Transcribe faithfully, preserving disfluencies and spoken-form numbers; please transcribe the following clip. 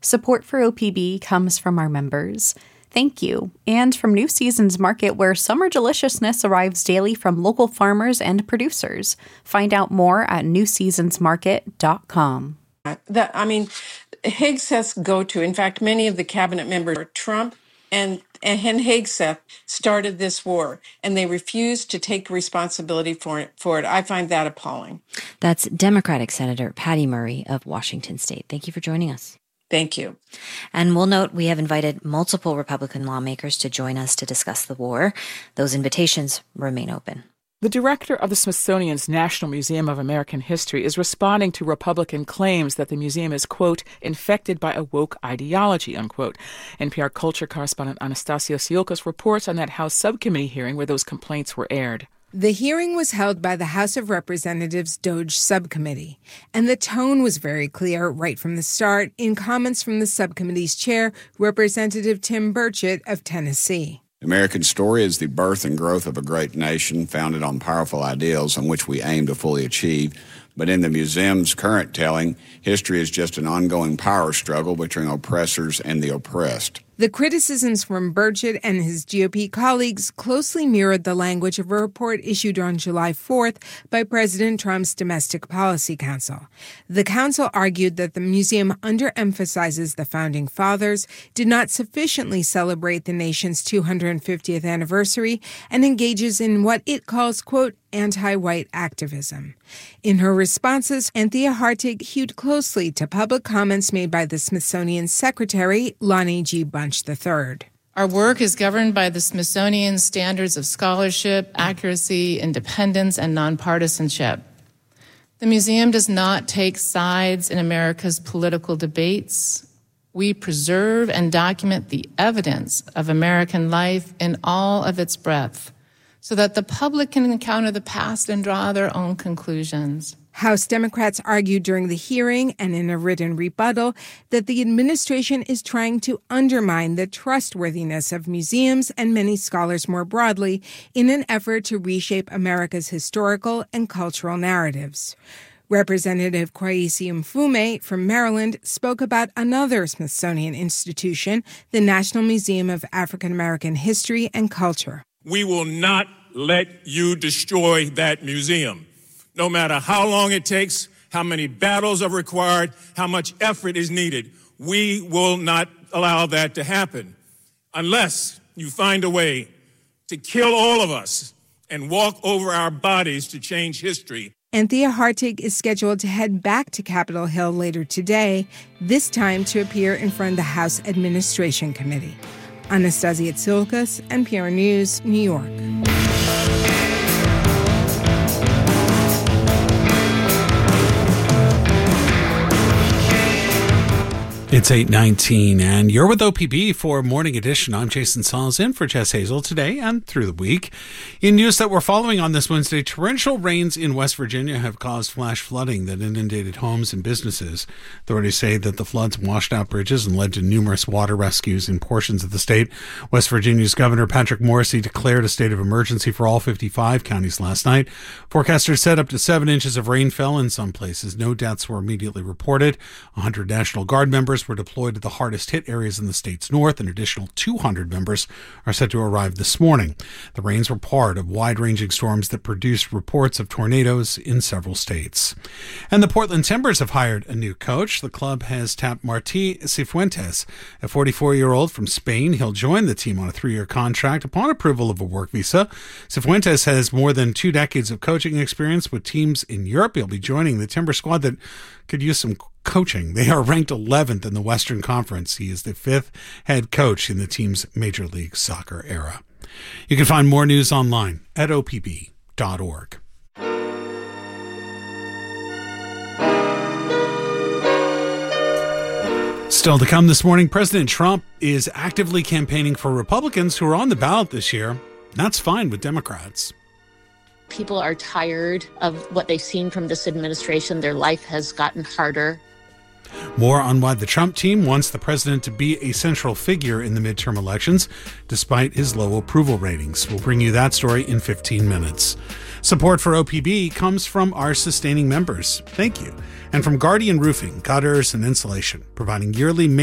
Support for O P B comes from our members. Thank you. And from New Seasons Market, where summer deliciousness arrives daily from local farmers and producers. Find out more at new seasons market dot com. That, I mean, Hegseth go to, in fact, many of the cabinet members, Trump and, and Hegseth started this war, and they refused to take responsibility for it, for it. I find that appalling. That's Democratic Senator Patty Murray of Washington State. Thank you for joining us. Thank you. And we'll note we have invited multiple Republican lawmakers to join us to discuss the war. Those invitations remain open. The director of the Smithsonian's National Museum of American History is responding to Republican claims that the museum is, quote, infected by a woke ideology, unquote. N P R culture correspondent Anastasia Tsiolkas reports on that House subcommittee hearing where those complaints were aired. The hearing was held by the House of Representatives Doge Subcommittee, and the tone was very clear right from the start in comments from the subcommittee's chair, Representative Tim Burchett of Tennessee. The American story is the birth and growth of a great nation founded on powerful ideals on which we aim to fully achieve. But in the museum's current telling, history is just an ongoing power struggle between oppressors and the oppressed. The criticisms from Burchett and his G O P colleagues closely mirrored the language of a report issued on July fourth by President Trump's Domestic Policy Council. The council argued that the museum underemphasizes the Founding Fathers, did not sufficiently celebrate the nation's two hundred fiftieth anniversary, and engages in what it calls, quote, anti-white activism. In her responses, Anthea Hartig hewed closely to public comments made by the Smithsonian Secretary, Lonnie G. Bunch the third. Our work is governed by the Smithsonian standards of scholarship, accuracy, independence, and nonpartisanship. The museum does not take sides in America's political debates. We preserve and document the evidence of American life in all of its breadth, so that the public can encounter the past and draw their own conclusions. House Democrats argued during the hearing and in a written rebuttal that the administration is trying to undermine the trustworthiness of museums and many scholars more broadly in an effort to reshape America's historical and cultural narratives. Representative Kweisi Mfume from Maryland spoke about another Smithsonian institution, the National Museum of African American History and Culture. We will not let you destroy that museum. No matter how long it takes, how many battles are required, how much effort is needed, we will not allow that to happen unless you find a way to kill all of us and walk over our bodies to change history. Anthea Hartig is scheduled to head back to Capitol Hill later today, this time to appear in front of the House Administration Committee. Anastasia Tsiolkas, N P R News, New York. It's eight nineteen, and you're with O P B for Morning Edition. I'm Jason Sauls in for Jess Hazel today and through the week. In news that we're following on this Wednesday, torrential rains in West Virginia have caused flash flooding that inundated homes and businesses. Authorities say that the floods washed out bridges and led to numerous water rescues in portions of the state. West Virginia's Governor Patrick Morrisey declared a state of emergency for all fifty-five counties last night. Forecasters said up to seven inches of rain fell in some places. No deaths were immediately reported. one hundred National Guard members were deployed to the hardest hit areas in the state's north. An additional two hundred members are set to arrive this morning. The rains were part of wide-ranging storms that produced reports of tornadoes in several states. And the Portland Timbers have hired a new coach. The club has tapped Martí Cifuentes, a forty-four-year-old from Spain. He'll join the team on a three-year contract upon approval of a work visa. Cifuentes has more than two decades of coaching experience with teams in Europe. He'll be joining the Timber squad that could use some coaching. They are ranked eleventh in the Western Conference. He is the fifth head coach in the team's Major League Soccer era. You can find more news online at O P B dot org. Still to come this morning, President Trump is actively campaigning for Republicans who are on the ballot this year. That's fine with Democrats. People are tired of what they've seen from this administration. Their life has gotten harder. More on why the Trump team wants the president to be a central figure in the midterm elections, despite his low approval ratings. We'll bring you that story in fifteen minutes. Support for O P B comes from our sustaining members. Thank you. And from Guardian Roofing, gutters, and insulation, providing yearly